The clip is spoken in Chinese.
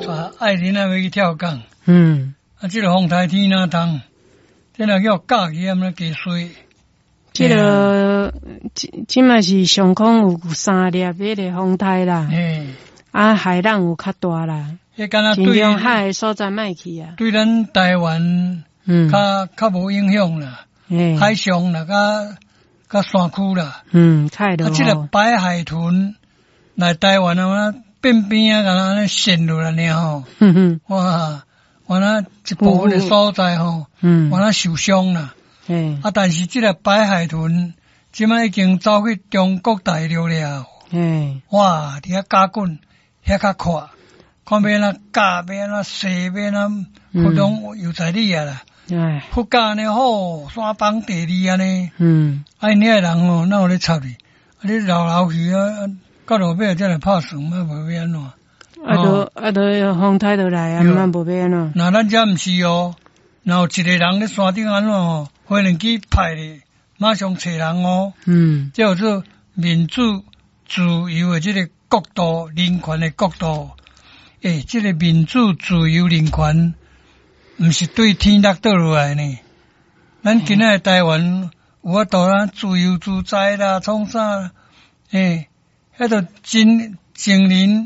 爱人啊要去跳港，这个风台天哪通，这若叫假期啊，么加水。 这个即嘛是上空有3粒迄个风台啦，海浪有较大啦，尽量海的所在莫去啊。 对咱台湾，较无影响啦，海上啦，甲山区啦， 太落。 这个白海豚来台湾啊，边边啊，安尼陷落来呢吼，哇，完了一部分的所在吼，完了受伤啦。但是这个白海豚，即摆已经走去中国大陆了。哇，伫遐加滚，遐较快，看要哪加，要哪洗，要哪活动又在你啊啦。福建呢好，山崩地利啊呢。因遐人哦，哪有咧插你？你老去啊，到路尾才来拍算，嘛无要安怎？ 风台就来啊，嘛无要安怎？ 那咱遮毋是哦，若有一个人咧山顶安怎哦？飞轮机派咧，马上找人哦。这叫做民主自由的这个国度，人权的国度。这个民主自由人权，毋是对天落倒落来呢。咱今仔台湾有法度啦，自由自在啦，创啥？迄个真人。